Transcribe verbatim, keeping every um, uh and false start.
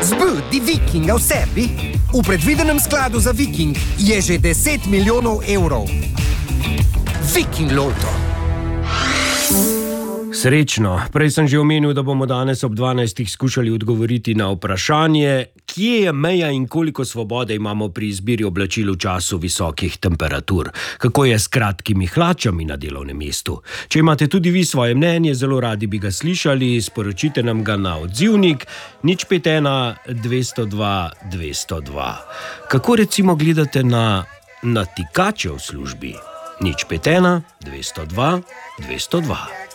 Z B di Vikinga v sebi? V predvidenem skladu za Viking je že deset milijonov evrov. Viking Loto. Srečno. Prej sem že omenil, da bomo danes ob dvanajstih skušali odgovoriti na vprašanje, kje je meja in koliko svobode imamo pri izbiri oblačil v času visokih temperatur. Kako je s kratkimi hlačami na delovnem mestu? Če imate tudi vi svoje mnenje, zelo radi bi ga slišali, sporočite nam ga na odzivnik nič pet ena dvesto dva dvesto dva. Kako recimo gledate na natikače v službi? nič pet ena dvesto dva dvesto dva.